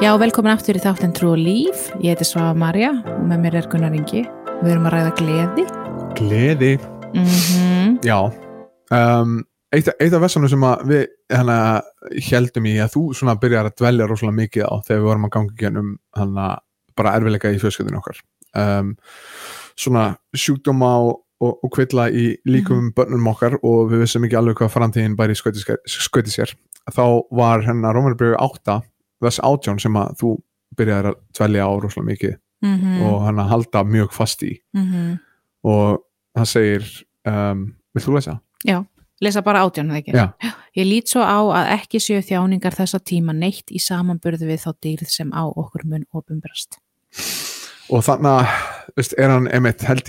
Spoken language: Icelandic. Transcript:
Já, velkomin aftur í þáttinn Trú og líf. Ég heiti Svava María og með mér Gunnar Ingi. Við erum að ræða gleði. Gleði? Já. Eitt af versanum sem að við héldum í að þú svona byrjar að dvelja rosalega mikið á þegar við vorum að ganga gennum bara erfiðleika í fjölskyldunni okkar. Svona sjúkdóma og kvilla í líkum börnum okkar og við vissum ekki alveg hvað framtíðin bæri skauti sér. Þá var Rómarbréfið 8 vers 18 sem að þú byrjaðir að dvelja á rosalega mikið og halda mjög fast í og það segir vilt þú lesa? Já, lesa bara 18 eða ekki? Já. Ég lít svo á að ekki séu þjáningar þessa tíma neitt í samanburði við þá dýrð sem á okkur mun opinberast. Og þannig hann einmitt held